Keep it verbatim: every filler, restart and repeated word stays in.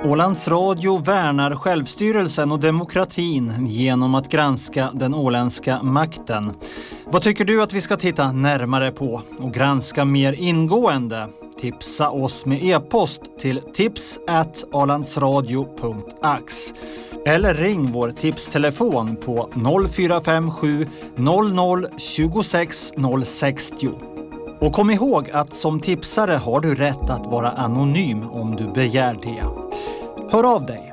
Ålands Radio värnar självstyrelsen och demokratin genom att granska den åländska makten. Vad tycker du att vi ska titta närmare på och granska mer ingående? Tipsa oss med e-post till tips at ålandsradio punkt ax eller ring vår tipstelefon på noll fyra fem sju noll noll två sex noll sextio. Och kom ihåg att som tipsare har du rätt att vara anonym om du begär det. Hör av dig.